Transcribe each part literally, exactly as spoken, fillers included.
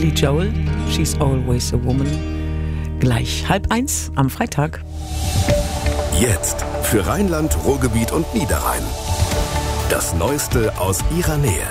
Billy Joel, She's Always a Woman. Gleich halb eins am Freitag. Jetzt für Rheinland, Ruhrgebiet und Niederrhein. Das Neueste aus ihrer Nähe.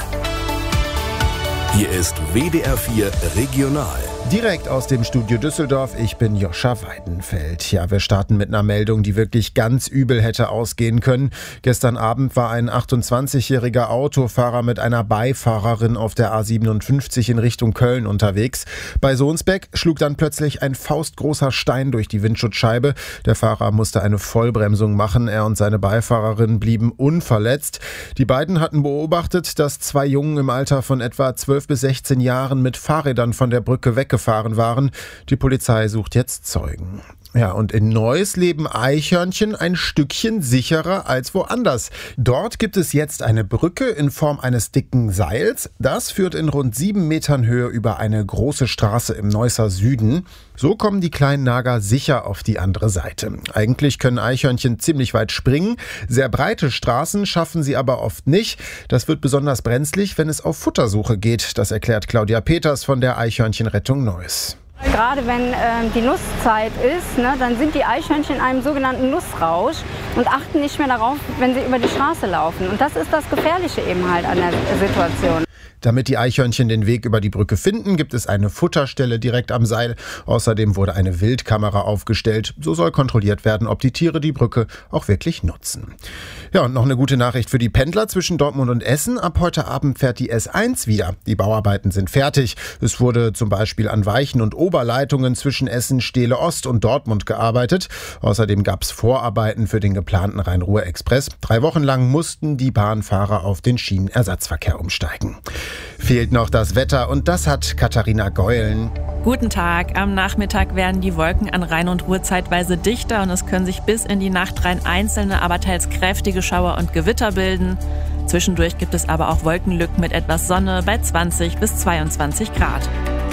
Hier ist W D R vier Regional. Direkt aus dem Studio Düsseldorf, ich bin Joscha Weidenfeld. Ja, wir starten mit einer Meldung, die wirklich ganz übel hätte ausgehen können. Gestern Abend war ein achtundzwanzigjähriger Autofahrer mit einer Beifahrerin auf der A siebenundfünfzig in Richtung Köln unterwegs. Bei Sohnsbeck schlug dann plötzlich ein faustgroßer Stein durch die Windschutzscheibe. Der Fahrer musste eine Vollbremsung machen, er und seine Beifahrerin blieben unverletzt. Die beiden hatten beobachtet, dass zwei Jungen im Alter von etwa zwölf bis sechzehn Jahren mit Fahrrädern von der Brücke weggefahren waren. Die Polizei sucht jetzt Zeugen. Ja, und in Neuss leben Eichhörnchen ein Stückchen sicherer als woanders. Dort gibt es jetzt eine Brücke in Form eines dicken Seils. Das führt in rund sieben Metern Höhe über eine große Straße im Neusser Süden. So kommen die kleinen Nager sicher auf die andere Seite. Eigentlich können Eichhörnchen ziemlich weit springen. Sehr breite Straßen schaffen sie aber oft nicht. Das wird besonders brenzlig, wenn es auf Futtersuche geht. Das erklärt Claudia Peters von der Eichhörnchenrettung Neuss. Gerade wenn ähm, die Nusszeit ist, ne, dann sind die Eichhörnchen in einem sogenannten Nussrausch und achten nicht mehr darauf, wenn sie über die Straße laufen. Und das ist das Gefährliche eben halt an der Situation. Damit die Eichhörnchen den Weg über die Brücke finden, gibt es eine Futterstelle direkt am Seil. Außerdem wurde eine Wildkamera aufgestellt. So soll kontrolliert werden, ob die Tiere die Brücke auch wirklich nutzen. Ja, und noch eine gute Nachricht für die Pendler zwischen Dortmund und Essen. Ab heute Abend fährt die S eins wieder. Die Bauarbeiten sind fertig. Es wurde zum Beispiel an Weichen und Oberleitungen zwischen Essen, Steele Ost und Dortmund gearbeitet. Außerdem gab es Vorarbeiten für den geplanten Rhein-Ruhr-Express. Drei Wochen lang mussten die Bahnfahrer auf den Schienenersatzverkehr umsteigen. Fehlt noch das Wetter und das hat Katharina Geulen. Guten Tag. Am Nachmittag werden die Wolken an Rhein und Ruhr zeitweise dichter und es können sich bis in die Nacht rein einzelne, aber teils kräftige Schauer und Gewitter bilden. Zwischendurch gibt es aber auch Wolkenlücken mit etwas Sonne bei zwanzig bis zweiundzwanzig Grad.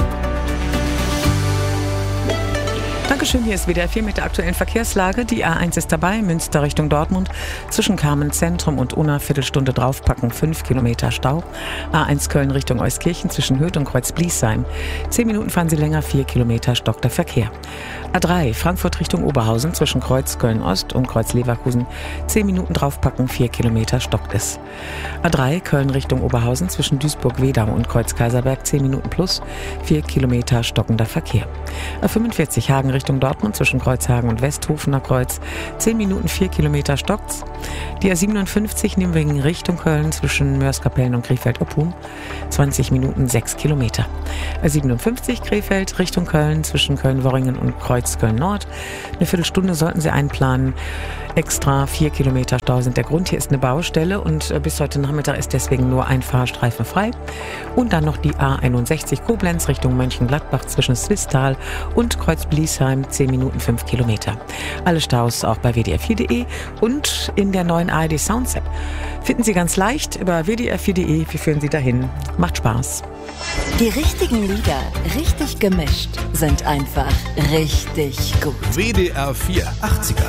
Dankeschön, hier ist W D R vier mit der aktuellen Verkehrslage. Die A eins ist dabei, Münster Richtung Dortmund. Zwischen Kamen Zentrum und Unna Viertelstunde draufpacken, fünf Kilometer Stau. A eins Köln Richtung Euskirchen zwischen Hürth und Kreuz-Bliesheim. Zehn Minuten fahren Sie länger, vier Kilometer stockt der Verkehr. A drei Frankfurt Richtung Oberhausen zwischen Kreuz Köln-Ost und Kreuz Leverkusen. Zehn Minuten draufpacken, vier Kilometer stockt es. A drei Köln Richtung Oberhausen zwischen Duisburg-Wedau und Kreuz Kaiserberg. Zehn Minuten plus, vier Kilometer stockender Verkehr. A fünfundvierzig Hagen Richtung Dortmund zwischen Kreuzhagen und Westhofener Kreuz. zehn Minuten, vier Kilometer stockt's. Die A siebenundfünfzig Nimwegen Richtung Köln zwischen Mörs-Kapellen und Krefeld-Oppum. zwanzig Minuten, sechs Kilometer. A siebenundfünfzig Krefeld Richtung Köln zwischen Köln-Worringen und Kreuz Köln-Nord. Eine Viertelstunde sollten Sie einplanen. Extra vier Kilometer Stau sind der Grund. Hier ist eine Baustelle und bis heute Nachmittag ist deswegen nur ein Fahrstreifen frei. Und dann noch die A einundsechzig Koblenz Richtung Mönchengladbach zwischen Swisttal und Kreuz-Bliesheim. zehn Minuten, fünf Kilometer. Alle Staus auch bei W D R vier Punkt de und in der neuen A R D Sounds App. Finden Sie ganz leicht über W D R vier Punkt de. Wir führen Sie dahin. Macht Spaß. Die richtigen Lieder, richtig gemischt, sind einfach richtig gut. W D R vier achtziger.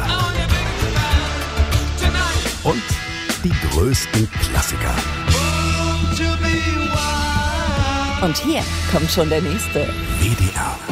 Und die größten Klassiker. Und hier kommt schon der nächste. W D R